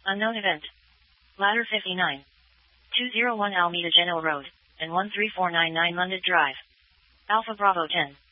Unknown event. Ladder 59. 201 Alameda Genoa Road, and 13499 London Drive. Alpha Bravo 10.